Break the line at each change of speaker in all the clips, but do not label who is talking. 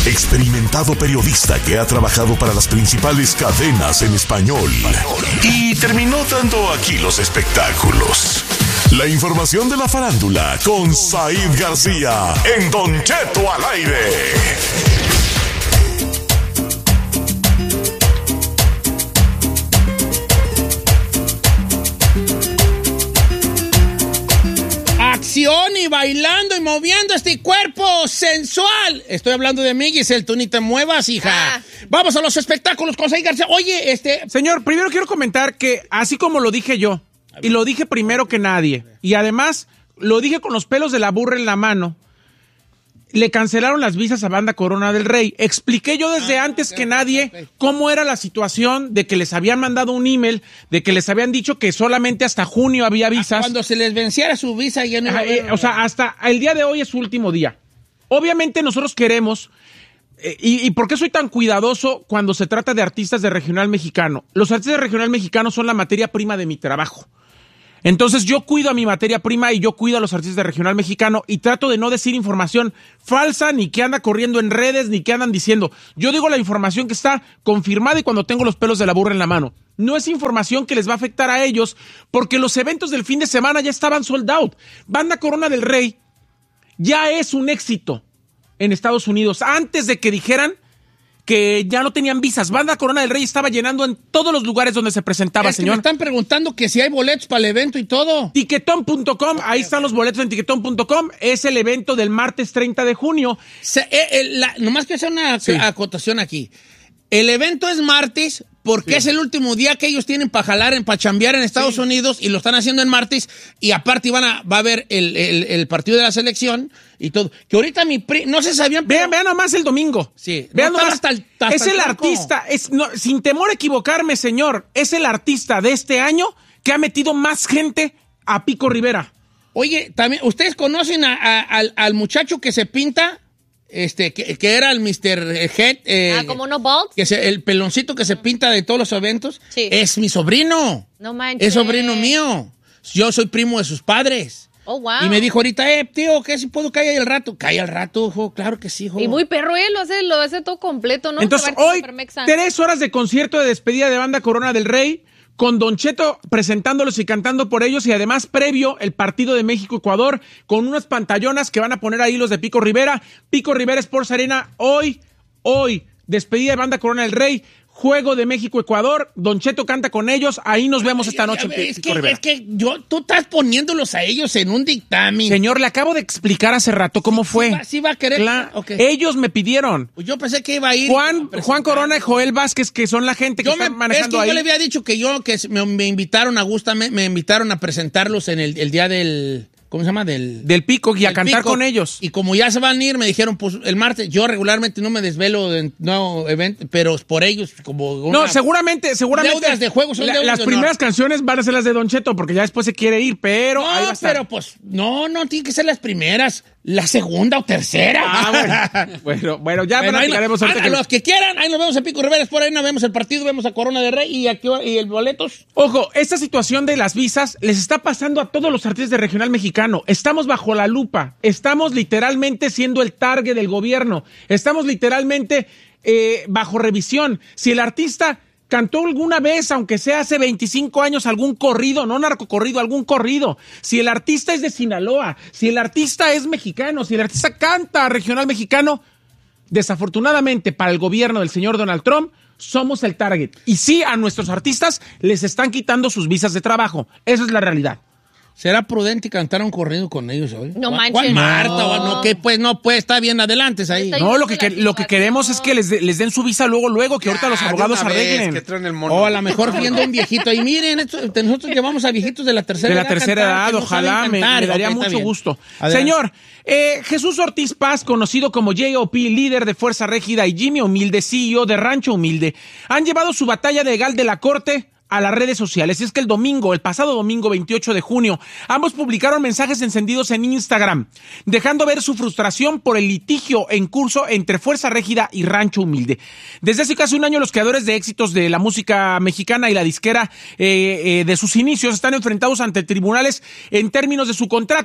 experimentado periodista que ha trabajado para las principales cadenas en español y terminó dando aquí los espectáculos. La información de la farándula con Said García en Don Cheto al aire.
Acción y bailando y moviendo este cuerpo sensual. Estoy hablando de mí, Giselle, tú ni te muevas, hija. Vamos a los espectáculos con Said García. Oye,
Señor, primero quiero comentar que así como lo dije yo, y lo dije primero que nadie, y además lo dije con los pelos de la burra en la mano, le cancelaron las visas a Banda Corona del Rey. Expliqué yo desde antes que nadie cómo era la situación de que les habían mandado un email, de que les habían dicho que solamente hasta junio había visas.
Cuando se les venciera su visa ya no iba a haber...
O sea, hasta el día de hoy es su último día. Obviamente nosotros queremos... ¿Y por qué soy tan cuidadoso cuando se trata de artistas de regional mexicano? Los artistas de regional mexicano son la materia prima de mi trabajo. Entonces yo cuido a mi materia prima y yo cuido a los artistas de regional mexicano y trato de no decir información falsa, ni que anda corriendo en redes, ni que andan diciendo. Yo digo la información que está confirmada y cuando tengo los pelos de la burra en la mano. No es información que les va a afectar a ellos porque los eventos del fin de semana ya estaban sold out. Banda Corona del Rey ya es un éxito en Estados Unidos. Antes de que dijeran que ya no tenían visas. Banda Corona del Rey estaba llenando en todos los lugares donde se presentaba, señor.
Me están preguntando que si hay boletos para el evento y todo.
Tiquetón.com, ahí están los boletos en tiquetón.com. Es el evento del martes 30 de junio.
Nomás que hacer una acotación aquí. El evento es martes porque es el último día que ellos tienen para jalar, para chambear en Estados Unidos y lo están haciendo en martes y aparte va a haber el partido de la selección y todo. Que ahorita no se sabían...
Vean nomás el domingo.
Sí.
Vean
no
nomás. Es el artista, sin temor a equivocarme, señor, es el artista de este año que ha metido más gente a Pico Rivera.
Oye, también, ¿ustedes conocen al muchacho que se pinta? Que era el Mr. Head.
¿Como no bald?
El peloncito que se pinta de todos los eventos.
Sí.
Es mi sobrino.
No manches.
Es sobrino mío. Yo soy primo de sus padres.
Oh, wow.
Y me dijo ahorita, tío, ¿qué si puedo caer al rato? Cae al rato, hijo. Claro que sí, hijo.
Y muy perro, lo hace todo completo, ¿no?
Entonces, hoy, 3 horas de concierto de despedida de Banda Corona del Rey, con Don Cheto presentándolos y cantando por ellos, y además previo el partido de México-Ecuador, con unas pantallonas que van a poner ahí los de Pico Rivera. Pico Rivera Sports Arena, hoy, despedida de Banda Corona del Rey, juego de México-Ecuador, Don Cheto canta con ellos, ahí nos vemos esta noche.
Es que tú estás poniéndolos a ellos en un dictamen.
Señor, le acabo de explicar hace rato cómo fue.
Sí va a querer.
Okay. Ellos me pidieron.
Pues yo pensé que iba a ir.
Juan Corona y Joel Vázquez, que son la gente que están manejando ahí.
Yo le había dicho que me invitaron a Gusta, me invitaron a presentarlos en el día del... ¿Cómo se llama?
Del Pico y a cantar con ellos.
Y como ya se van a ir, me dijeron, pues el martes, yo regularmente no me desvelo de nuevo evento, pero por ellos, como...
No, seguramente.
Deudas de juegos son
las primeras canciones van a ser las de Don Cheto, porque ya después se quiere ir, pero...
No,
ahí va a estar.
pero pues, no, tienen que ser las primeras. La segunda o tercera.
Bueno, ya platicaremos ahorita.
A los que quieran, ahí nos vemos en Pico Rivera, por ahí nos vemos el partido, vemos a Corona del Rey y el boletos.
Ojo, esta situación de las visas les está pasando a todos los artistas de regional mexicano. Estamos bajo la lupa, estamos literalmente siendo el target del gobierno, estamos literalmente bajo revisión. Si el artista cantó alguna vez, aunque sea hace 25 años, algún corrido, no narcocorrido, algún corrido. Si el artista es de Sinaloa, si el artista es mexicano, si el artista canta regional mexicano, desafortunadamente para el gobierno del señor Donald Trump, somos el target. Y sí, a nuestros artistas les están quitando sus visas de trabajo. Esa es la realidad.
¿Será prudente cantar un corrido con ellos hoy?
No manches.
¿Cuál Marta? No, que pues no puede, está bien, adelante ahí.
No, lo que queremos es que les den su visa luego, que ahorita los abogados arreglen.
Que traen el mono.
O a lo mejor viendo un viejito ahí. Miren, nosotros llevamos a viejitos de la tercera edad.
De la tercera edad, ojalá, me daría mucho gusto. Adelante. Señor, Jesús Ortiz Paz, conocido como J.O.P., líder de Fuerza Régida, y Jimmy Humilde, CEO de Rancho Humilde, han llevado su batalla legal de la corte a las redes sociales. Y es que el pasado domingo 28 de junio, ambos publicaron mensajes encendidos en Instagram, dejando ver su frustración por el litigio en curso entre Fuerza Régida y Rancho Humilde. Desde hace casi un año, los creadores de éxitos de la música mexicana y la disquera de sus inicios están enfrentados ante tribunales en términos de su contrato.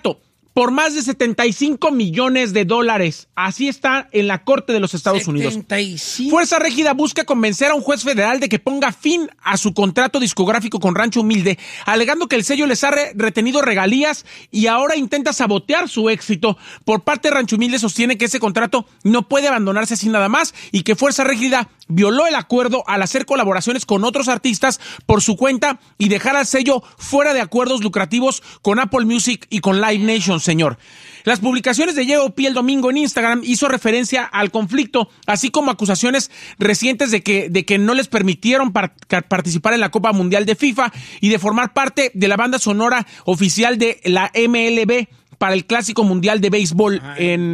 por más de 75 millones de dólares. Así está en la Corte de los Estados Unidos. Fuerza Régida busca convencer a un juez federal de que ponga fin a su contrato discográfico con Rancho Humilde, alegando que el sello les ha retenido regalías y ahora intenta sabotear su éxito. Por parte de Rancho Humilde sostiene que ese contrato no puede abandonarse así nada más y que Fuerza Régida violó el acuerdo al hacer colaboraciones con otros artistas por su cuenta y dejar al sello fuera de acuerdos lucrativos con Apple Music y con Live Nation, señor. Las publicaciones de J.O.P. el domingo en Instagram hizo referencia al conflicto, así como acusaciones recientes de que no les permitieron participar en la Copa Mundial de FIFA y de formar parte de la banda sonora oficial de la MLB para el Clásico Mundial de Béisbol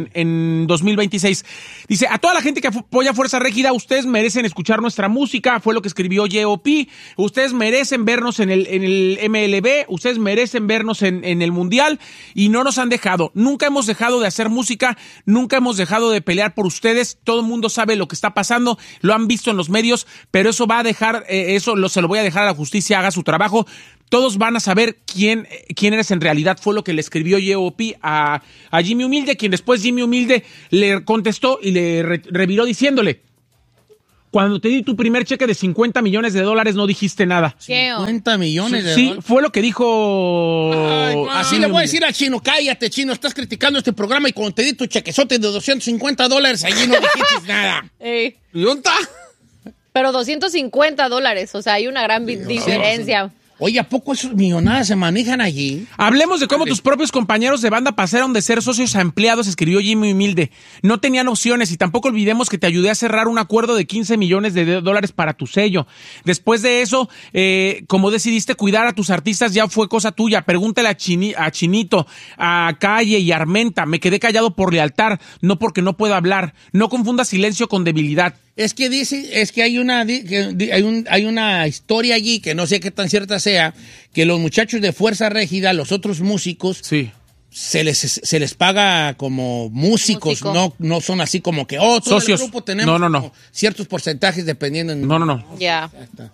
en 2026. Dice, a toda la gente que apoya Fuerza Régida, ustedes merecen escuchar nuestra música, fue lo que escribió J.O.P. Ustedes merecen vernos en el MLB, ustedes merecen vernos en el Mundial y no nos han dejado. Nunca hemos dejado de hacer música, nunca hemos dejado de pelear por ustedes. Todo el mundo sabe lo que está pasando, lo han visto en los medios, pero eso va a dejar, se lo voy a dejar a la justicia, haga su trabajo. Todos van a saber quién eres en realidad, fue lo que le escribió J.O.P. a Jimmy Humilde, quien después Jimmy Humilde le contestó y le reviró diciéndole, cuando te di tu primer cheque de $50 millones no dijiste nada.
$50 millones de
dólares. Sí, fue lo que dijo...
Ay, así le voy a decir al Chino, cállate, Chino, estás criticando este programa y cuando te di tu chequezote de $250, allí no dijiste nada. ¿Y dónde está?
Pero $250, o sea, hay una gran diferencia.
Oye, ¿a poco esos millonadas se manejan allí?
Hablemos de cómo tus propios compañeros de banda pasaron de ser socios a empleados, escribió Jimmy Humilde. No tenían opciones y tampoco olvidemos que te ayudé a cerrar un acuerdo de $15 millones para tu sello. Después de eso, como decidiste cuidar a tus artistas, ya fue cosa tuya. Pregúntale a Chinito, a Calle y a Armenta. Me quedé callado por lealtad, no porque no puedo hablar. No confundas silencio con debilidad.
Es que hay una historia allí que no sé qué tan cierta sea, que los muchachos de Fuerza Régida, los otros músicos,
sí,
se les paga como músicos, no son así como que todo
socios.
El grupo tenemos
No.
ciertos porcentajes dependiendo.
No.
Ya.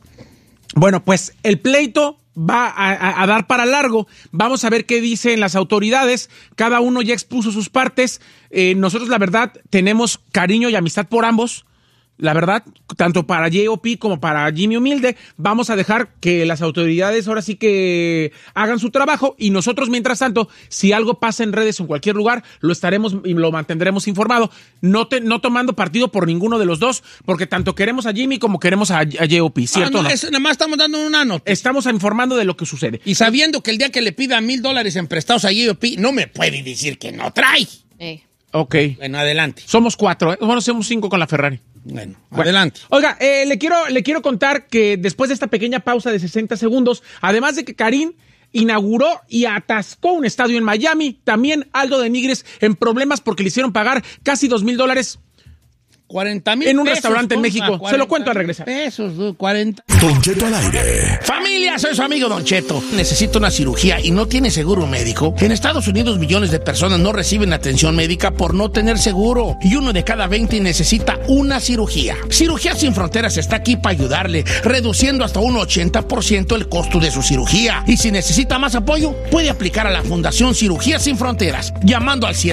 Bueno, pues el pleito va a dar para largo. Vamos a ver qué dicen las autoridades. Cada uno ya expuso sus partes. Nosotros, la verdad, tenemos cariño y amistad por ambos. La verdad, tanto para J.O.P. como para Jimmy Humilde, vamos a dejar que las autoridades ahora sí que hagan su trabajo y nosotros, mientras tanto, si algo pasa en redes o en cualquier lugar, lo estaremos y lo mantendremos informado, no tomando partido por ninguno de los dos, porque tanto queremos a Jimmy como queremos a J.O.P., ¿cierto o no?
Nada más estamos dando una nota.
Estamos informando de lo que sucede.
Y sabiendo que el día que le pida $1,000 en prestados a J.O.P., no me puede decir que no trae.
Ok.
Bueno, adelante.
Somos 4, Bueno, somos 5 con la Ferrari.
Bueno, adelante.
Oiga, le quiero contar que después de esta pequeña pausa de 60 segundos, además de que Karim inauguró y atascó un estadio en Miami, también Aldo de Nigres en problemas porque le hicieron pagar casi $2,000
$40,000
en un restaurante en México. Se lo cuento al regresar.
Pesos, 40.
Don Cheto al aire.
Familia, soy su amigo Don Cheto. Necesito una cirugía y no tiene seguro médico. En Estados Unidos millones de personas no reciben atención médica por no tener seguro. Y 1 de cada 20 necesita una cirugía. Cirugía Sin Fronteras está aquí para ayudarle, reduciendo hasta un 80% el costo de su cirugía. Y si necesita más apoyo, puede aplicar a la Fundación Cirugía Sin Fronteras, llamando al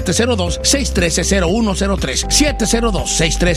702-613-0103. 702-613-0103.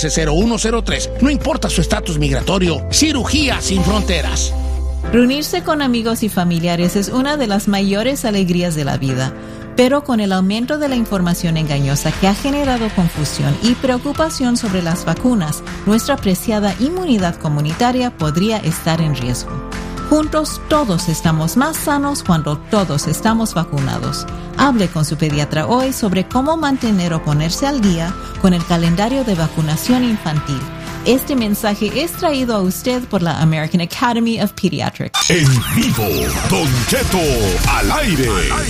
No importa su estatus migratorio. Cirugía Sin Fronteras.
Reunirse con amigos y familiares es una de las mayores alegrías de la vida. Pero con el aumento de la información engañosa que ha generado confusión y preocupación sobre las vacunas, nuestra preciada inmunidad comunitaria podría estar en riesgo. Juntos todos estamos más sanos cuando todos estamos vacunados. Hable con su pediatra hoy sobre cómo mantener o ponerse al día con el calendario de vacunación infantil. Este mensaje es traído a usted por la American Academy of Pediatrics.
En vivo, Don Cheto al aire.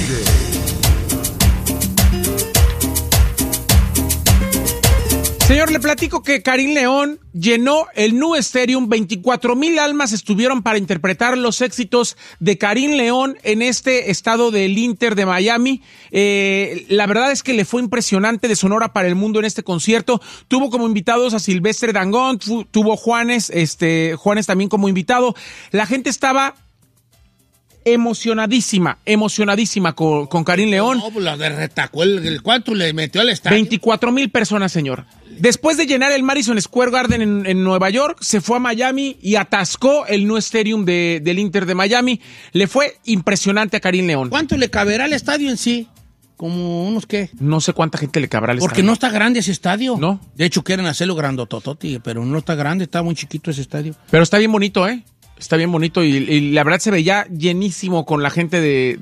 Señor, le platico que Karim León llenó el Nu Stadium. 24,000 almas estuvieron para interpretar los éxitos de Karim León en este estado del Inter de Miami. La verdad es que le fue impresionante, de Sonora para el Mundo en este concierto. Tuvo como invitados a Silvestre Dangond, tuvo Juanes también como invitado. La gente estaba emocionadísima con Karim León.
No, pues la de retacó el ¿cuánto le metió al estadio?
24,000 personas, señor. Después de llenar el Madison Square Garden en Nueva York, se fue a Miami y atascó el New Stadium del Inter de Miami. Le fue impresionante a Karim León.
¿Cuánto le caberá al estadio en sí? ¿Como unos qué?
No sé cuánta gente le cabrá al estadio.
Porque no está grande ese estadio.
No.
De hecho, quieren hacerlo grandotototi, pero no está grande, está muy chiquito ese estadio.
Pero está bien bonito, ¿eh? Está bien bonito y la verdad se veía llenísimo con la gente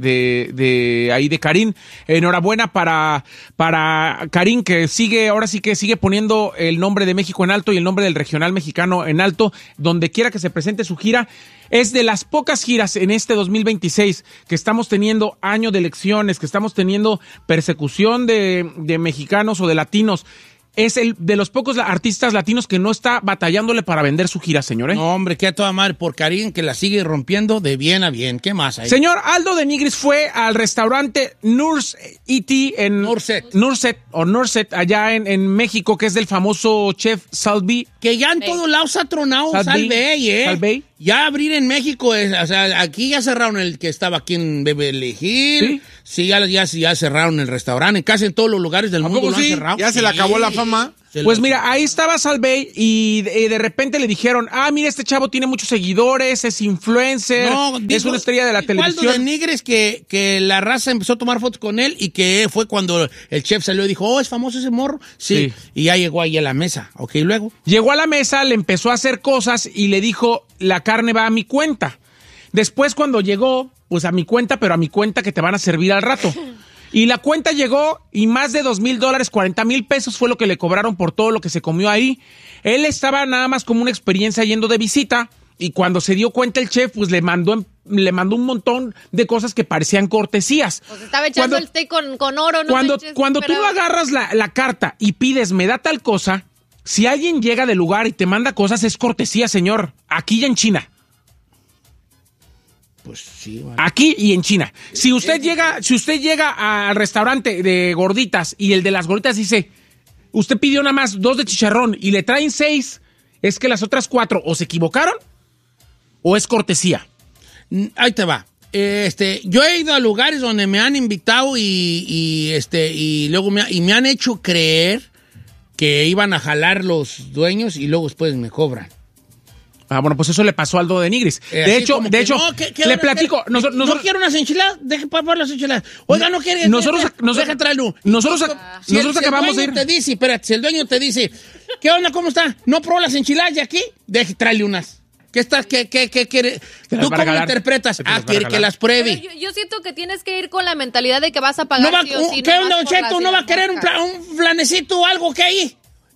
de ahí de Karim. Enhorabuena para Karim, que ahora sí que sigue poniendo el nombre de México en alto y el nombre del regional mexicano en alto, donde quiera que se presente su gira. Es de las pocas giras en este 2026 que estamos teniendo año de elecciones, que estamos teniendo persecución de mexicanos o de latinos. Es el de los pocos artistas latinos que no está batallándole para vender su gira, señor.
No, hombre, que a toda madre por Karim, que la sigue rompiendo de bien a bien. ¿Qué más hay?
Señor, Aldo de Nigris fue al restaurante Nurset en Nurset, allá en México, que es del famoso chef Salvi.
Que ya en todos lados ha tronado Salvi, Ya abrir en México, o sea, aquí ya cerraron el que estaba aquí en Beverly Hills. Sí, ya cerraron el restaurante. Casi en todos los lugares del mundo lo han cerrado.
Ya se le acabó la fama.
Pues mira, ahí estaba Salvey y de repente le dijeron, mira, este chavo tiene muchos seguidores, es influencer, es una estrella de la televisión.
Aldo de Nigris que la raza empezó a tomar fotos con él y que fue cuando el chef salió y dijo, es famoso ese morro. Sí. Y ya llegó ahí a la mesa. Ok, luego.
Llegó a la mesa, le empezó a hacer cosas y le dijo, la carne va a mi cuenta. Después cuando llegó, pues a mi cuenta, pero a mi cuenta que te van a servir al rato. Y la cuenta llegó y más de $2,000, 40,000 pesos fue lo que le cobraron por todo lo que se comió ahí. Él estaba nada más como una experiencia yendo de visita y cuando se dio cuenta el chef, pues le mandó un montón de cosas que parecían cortesías.
Pues estaba echando el steak con oro. ¿No?
Cuando tú agarras la carta y pides, me da tal cosa, si alguien llega del lugar y te manda cosas, es cortesía, señor. Aquí y en China.
Pues sí, vale.
Aquí y en China. Si usted llega al restaurante de gorditas y el de las gorditas dice, usted pidió nada más 2 de chicharrón y le traen 6, es que las otras 4 o se equivocaron o es cortesía.
Ahí te va. Yo he ido a lugares donde me han invitado y luego me han hecho creer que iban a jalar los dueños y luego después me cobran.
Bueno, pues eso le pasó al Aldo de Nigris. De hecho, le platico.
No quiero unas enchiladas, deje para las enchiladas. Oiga, no quiere. Deja traerlo.
Nosotros acabamos de ir.
Si el dueño te dice, ¿qué onda? ¿Cómo está? ¿No probó las enchiladas de aquí? Deje, tráele unas. ¿Qué quiere? ¿Tú cómo interpretas? Quiere que las pruebe.
Yo siento que tienes que ir con la mentalidad de que vas a pagar sí o sí.
¿Qué onda, Don Cheto? ¿No va a querer un flanecito o algo que hay?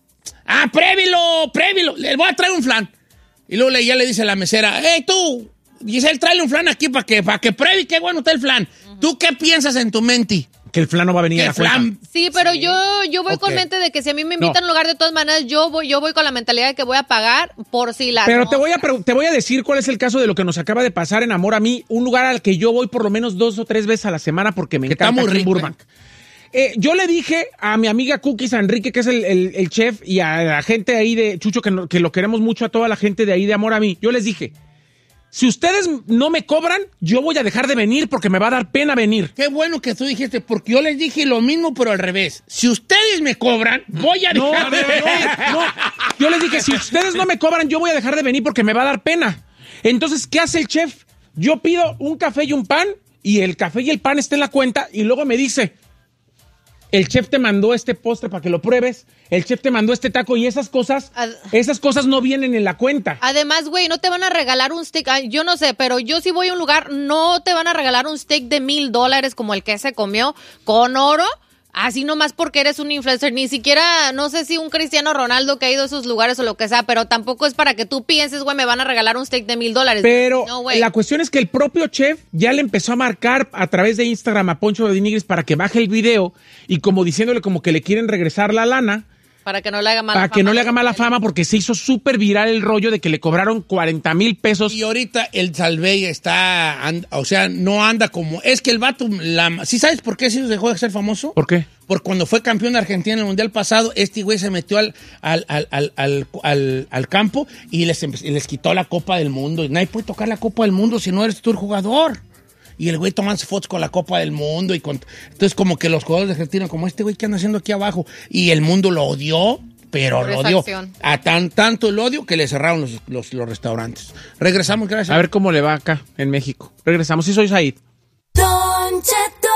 Prévilo. Le voy a traer un flan. Y luego ya le dice a la mesera, tú, Giselle, tráele un flan aquí para que pruebe qué bueno está el flan. ¿Tú qué piensas en tu mente?
Que el flan no va a venir a la cuenta.
Sí, pero yo voy con mente de que si a mí me invitan a un lugar, de todas maneras, yo voy con la mentalidad de que voy a pagar por si la...
Pero te voy a decir cuál es el caso de lo que nos acaba de pasar en Amor a mí, un lugar al que yo voy por lo menos 2 o 3 veces a la semana porque me encanta
muy rico,
Burbank. Yo le dije a mi amiga Cookies, a Enrique, que es el chef, y a la gente ahí de Chucho, que lo queremos mucho, a toda la gente de ahí de Amor a mí, yo les dije, si ustedes no me cobran, yo voy a dejar de venir porque me va a dar pena venir.
Qué bueno que tú dijiste, porque yo les dije lo mismo, pero al revés. Si ustedes me cobran, voy a dejar de venir.
No. Yo les dije, si ustedes no me cobran, yo voy a dejar de venir porque me va a dar pena. Entonces, ¿qué hace el chef? Yo pido un café y un pan, y el café y el pan está en la cuenta, y luego me dice... El chef te mandó este postre para que lo pruebes. El chef te mandó este taco y esas cosas no vienen en la cuenta.
Además, güey, no te van a regalar un steak. Yo no sé, pero yo si voy a un lugar, no te van a regalar un steak de $1,000 como el que se comió con oro. Así nomás porque eres un influencer. Ni siquiera, no sé si un Cristiano Ronaldo que ha ido a esos lugares o lo que sea, pero tampoco es para que tú pienses, güey, me van a regalar un steak de $1,000.
Pero no, la cuestión es que el propio chef ya le empezó a marcar a través de Instagram a Poncho de Nigris para que baje el video y como diciéndole como que le quieren regresar la lana.
Para que no le haga mala
fama. Para que no le haga mala fama porque se hizo súper viral el rollo de que le cobraron 40,000 pesos.
Y ahorita el Salvey no anda como... Es que el vato... ¿Sí sabes por qué se dejó de ser famoso?
¿Por qué?
Porque cuando fue campeón de Argentina en el Mundial pasado, este güey se metió al campo y les quitó la Copa del Mundo. Y nadie puede tocar la Copa del Mundo si no eres tú el jugador. y el güey tomándose fotos con la Copa del Mundo. Entonces, como que los jugadores de Argentina, como este güey, ¿qué anda haciendo aquí abajo? Y el mundo lo odió, pero lo odió. A tanto el odio que le cerraron los restaurantes. Regresamos, gracias.
A ver cómo le va acá en México. Regresamos. Sí, soy Said.
Don Cheto.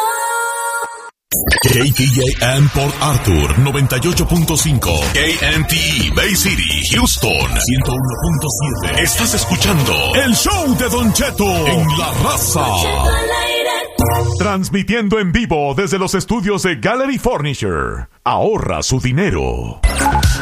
KTJM Port Arthur 98.5, KMTE Bay City, Houston 101.7. Estás escuchando el show de Don Cheto en La Raza. Transmitiendo en vivo desde los estudios de Gallery Furniture. Ahorra su dinero.